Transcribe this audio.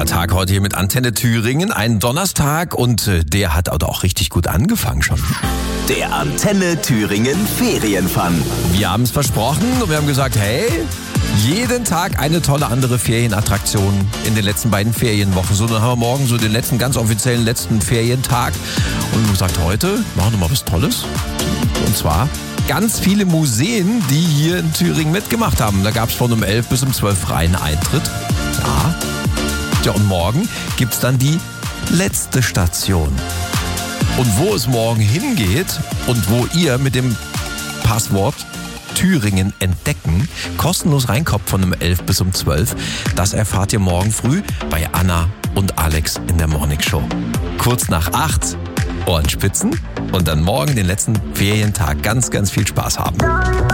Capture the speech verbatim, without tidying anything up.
Tag heute hier mit Antenne Thüringen. Ein Donnerstag und äh, der hat auch richtig gut angefangen schon. Der Antenne Thüringen Ferienfun. Wir haben es versprochen und wir haben gesagt, hey, jeden Tag eine tolle andere Ferienattraktion in den letzten beiden Ferienwochen. So, dann haben wir morgen so den letzten, ganz offiziellen letzten Ferientag. Und wir haben gesagt, heute machen wir mal was Tolles. Und zwar ganz viele Museen, die hier in Thüringen mitgemacht haben. Da gab es von um elf bis um zwölf freien Eintritt. Ja. Ja, und morgen gibt es dann die letzte Station. Und wo es morgen hingeht und wo ihr mit dem Passwort Thüringen entdecken kostenlos reinkommt von um elf bis um zwölf, das erfahrt ihr morgen früh bei Anna und Alex in der Morning Show. Kurz nach acht, Ohrenspitzen und dann morgen den letzten Ferientag ganz, ganz viel Spaß haben.